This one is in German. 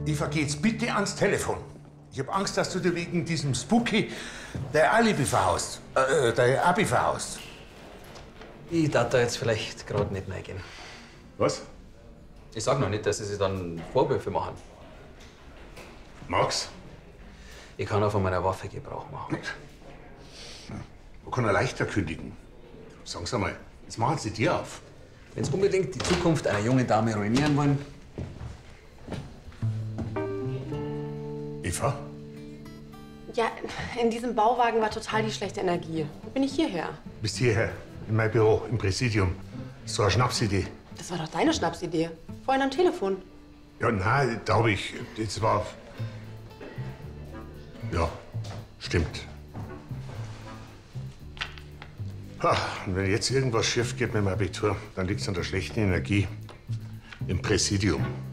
Eva, geh jetzt bitte ans Telefon. Ich hab Angst, dass du dir wegen diesem Spooky dein Alibi verhaust. Dein Abi verhaust. Ich darf da jetzt vielleicht gerade nicht reingehen. Was? Ich sag noch nicht, dass sie sich dann Vorwürfe machen. Max? Ich kann auch von meiner Waffe Gebrauch machen. Man kann er leichter kündigen. Sagen Sie mal, jetzt machen Sie dir auf. Wenn Sie unbedingt die Zukunft einer jungen Dame ruinieren wollen. Eva? Ja, in diesem Bauwagen war total die schlechte Energie. Bin ich hierher. Bist hierher, in mein Büro, im Präsidium. So eine Schnapsidee. Das war doch deine Schnapsidee. Vorhin am Telefon. Ja, nein, glaube ich. Das war. Ja, stimmt. Ha, und wenn jetzt irgendwas schief geht mit meinem Abitur, dann liegt es an der schlechten Energie im Präsidium.